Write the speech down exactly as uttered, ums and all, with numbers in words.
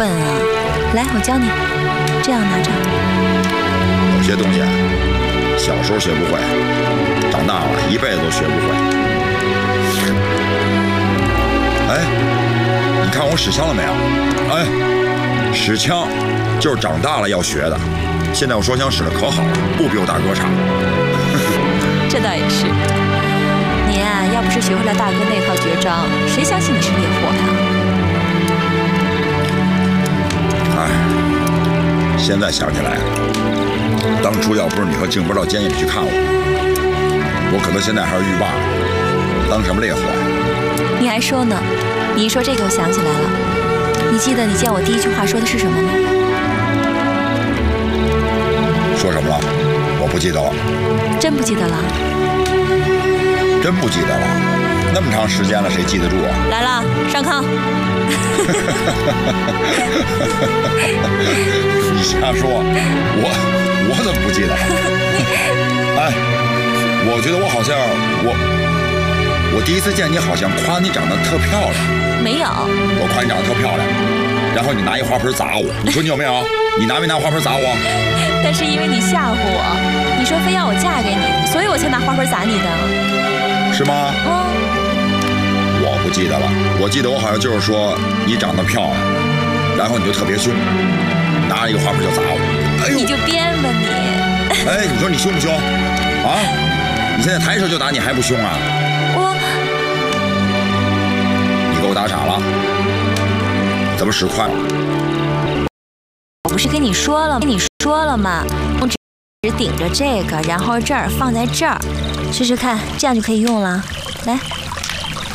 笨啊！来，我教你，这样拿着。 有些东西啊，小时候学不会，长大了一辈子都学不会。哎，你看我使枪了没有？哎，使枪就是长大了要学的。现在我双枪使得可好了，不比我大哥差。 这倒也是。你呀、啊，要不是学会了大哥那套绝招，谁相信你是烈火呀？ 哎，现在想起来，当初要不是你和静波到监狱里去看我，我可能现在还是狱霸，当什么烈火呀？ 你还说呢？你一说这个，我想起来了。你记得你见我第一句话说的是什么吗？ 说什么了？我不记得了。 真不记得了？ 真不记得了。那么长时间了，谁记得住啊？ 来了，上炕。 你瞎说，我我怎么不记得了？哎，我觉得我好像我我第一次见你，好像夸你长得特漂亮。 没有。 我夸你长得特漂亮，然后你拿一花盆砸我，你说你有没有？你拿没拿花盆砸我？ 但是因为你吓唬我，你说非要我嫁给你，所以我才拿花盆砸你的。 是吗？ 嗯。 我不记得了，我记得我好像就是说你长得漂亮，然后你就特别凶，拿一个花盆就砸我。哎呦， 你就编吧你。 哎，你说你凶不凶？啊？你现在抬手就打，你还不凶啊？ 我， 你给我打傻了？怎么使快了？ 我不是跟你说了，跟你说了吗？我只只顶着这个，然后这儿放在这儿，试试看，这样就可以用了。来。